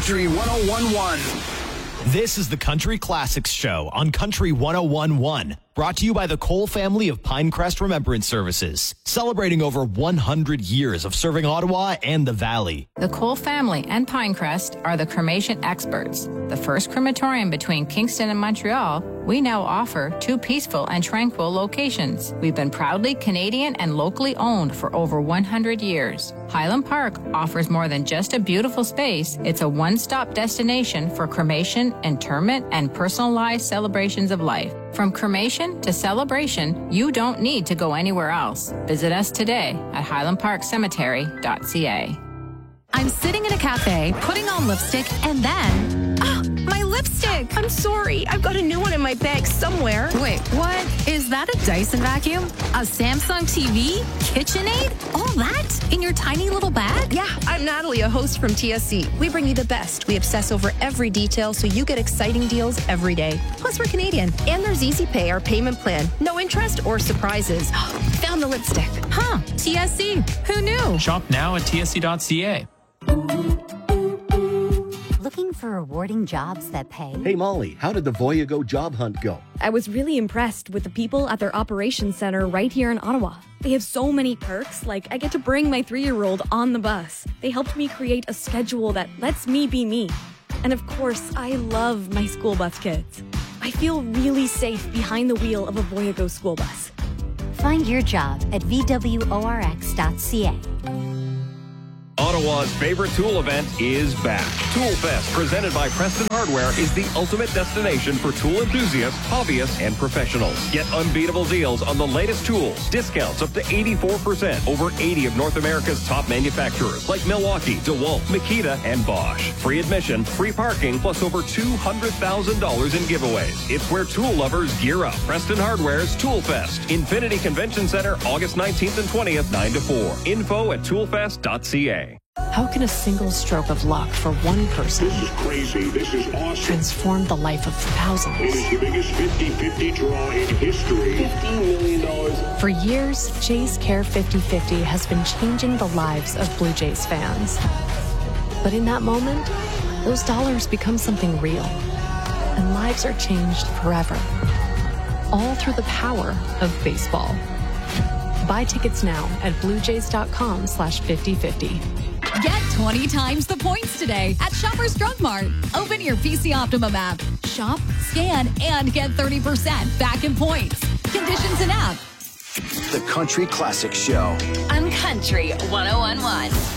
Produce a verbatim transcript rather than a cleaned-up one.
Country one oh one point one. This is the Country Classics Show on Country one oh one point one. Brought to you by the Cole family of Pinecrest Remembrance Services, celebrating over one hundred years of serving Ottawa and the Valley. The Cole family and Pinecrest are the cremation experts. The first crematorium between Kingston and Montreal, we now offer two peaceful and tranquil locations. We've been proudly Canadian and locally owned for over one hundred years. Highland Park offers more than just a beautiful space. It's a one-stop destination for cremation, interment, and personalized celebrations of life. From cremation to celebration, you don't need to go anywhere else. Visit us today at highland park cemetery dot c a. I'm sitting in a cafe, putting on lipstick, and then... Oh, my lipstick! I'm sorry. I've got a new one in my bag somewhere. Wait, what? Is that a Dyson vacuum? A Samsung T V? KitchenAid? All that? In your tiny little bag? Yeah, I'm Natalie, a host from T S C. We bring you the best. We obsess over every detail so you get exciting deals every day. Plus, we're Canadian. And there's Easy Pay, our payment plan. No interest or surprises. Found the lipstick. Huh, T S C. Who knew? Shop now at T S C dot c a. Looking for rewarding jobs that pay? Hey, Molly, how did the Voyago job hunt go? I was really impressed with the people at their operations center right here in Ottawa. They have so many perks, like I get to bring my three-year-old on the bus. They helped me create a schedule that lets me be me. And of course, I love my school bus kids. I feel really safe behind the wheel of a Voyago school bus. Find your job at v w o r x dot c a. Ottawa's favorite tool event is back. Tool Fest, presented by Preston Hardware, is the ultimate destination for tool enthusiasts, hobbyists, and professionals. Get unbeatable deals on the latest tools. Discounts up to eighty-four percent over eighty of North America's top manufacturers like Milwaukee, DeWalt, Makita, and Bosch. Free admission, free parking, plus over two hundred thousand dollars in giveaways. It's where tool lovers gear up. Preston Hardware's Tool Fest. Infinity Convention Center, August nineteenth and twentieth, nine to four. Info at tool fest dot c a. How can a single stroke of luck for one person This is crazy. This is awesome. transform the life of thousands? It is the biggest fifty-fifty draw in history. fifteen million dollars. For years, Jays Care fifty fifty has been changing the lives of Blue Jays fans. But in that moment, those dollars become something real, and lives are changed forever. All through the power of baseball. Buy tickets now at blue jays dot com slash fifty fifty. Get twenty times the points today at Shoppers Drug Mart. Open your P C Optimum app. Shop, scan, and get thirty percent back in points. Conditions and app. The Country Classics Show on Country one oh one point one.